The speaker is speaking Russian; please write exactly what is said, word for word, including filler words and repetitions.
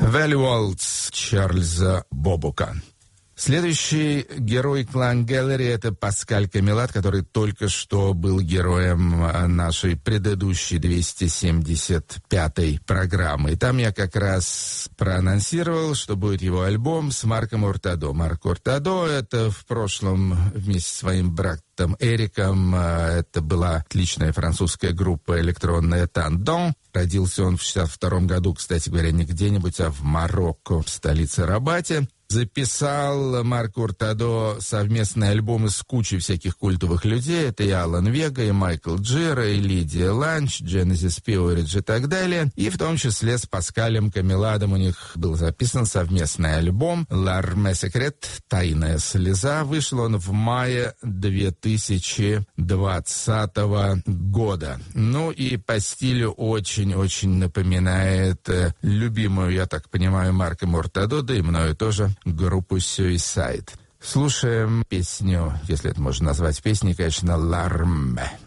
Valley Waltz Чарльза Бобука. Следующий герой Клан Гэллери — это Паскаль Камилат, который только что был героем нашей предыдущей двести семьдесят пятой программы. И там я как раз проанонсировал, что будет его альбом с Марком Уртадо. Марк Уртадо — это в прошлом вместе со своим братом Эриком, это была отличная французская группа электронная «Тандон». Родился он в шестьдесят втором году, кстати говоря, не где-нибудь, а в Марокко, в столице Рабате. Записал Марк Уртадо совместные альбомы с кучей всяких культовых людей. Это и Алан Вега, и Майкл Джира, и Лидия Ланч, Genesis Peerage и так далее. И в том числе с Паскалем Камиладом у них был записан совместный альбом «L'arme secrète» «Тайная слеза». Вышел он в мае две тысячи двадцатого года. Ну и по стилю очень-очень напоминает любимую, я так понимаю, Марка Уртадо, да и мною тоже, группу Suicide. Слушаем песню, если это можно назвать песней, конечно, «L'arme».